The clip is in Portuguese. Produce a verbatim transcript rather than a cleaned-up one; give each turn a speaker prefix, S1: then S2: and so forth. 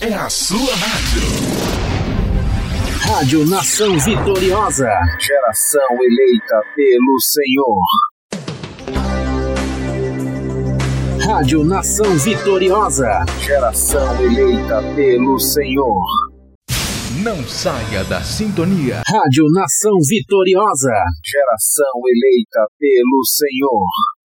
S1: É a sua rádio.
S2: Rádio Nação Vitoriosa.
S3: Geração eleita pelo Senhor.
S2: Rádio Nação Vitoriosa.
S3: Geração eleita pelo Senhor.
S1: Não saia da sintonia.
S2: Rádio Nação Vitoriosa.
S3: Geração eleita pelo Senhor.